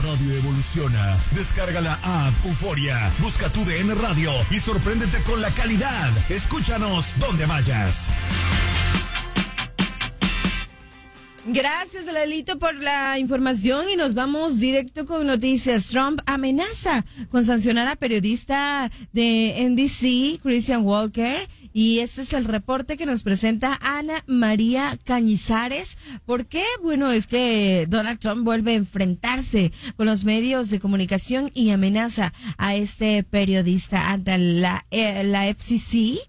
radio evoluciona. Descarga la app Euforia, busca tu DN Radio y sorpréndete con la calidad. Escúchanos donde vayas. Gracias, Lalito, por la información y nos vamos directo con noticias. Trump amenaza con sancionar a periodista de NBC, Christian Walker. Y este es el reporte que nos presenta Ana María Cañizares. ¿Por qué? Bueno, es que Donald Trump vuelve a enfrentarse con los medios de comunicación y amenaza a este periodista ante la FCC.